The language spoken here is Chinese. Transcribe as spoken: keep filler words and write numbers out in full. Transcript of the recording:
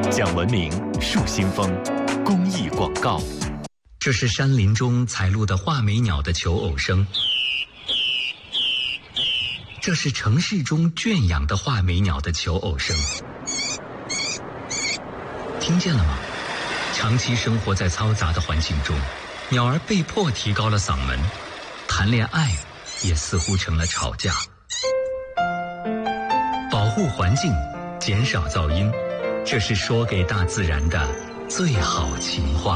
讲文明树新风，公益广告。 这是山林中采录的画眉鸟的求偶声，这是城市中圈养的画眉鸟的求偶声。听见了吗？长期生活在嘈杂的环境中，鸟儿被迫提高了嗓门，谈恋爱也似乎成了吵架。保护环境，减少噪音，这是说给大自然的最好情话。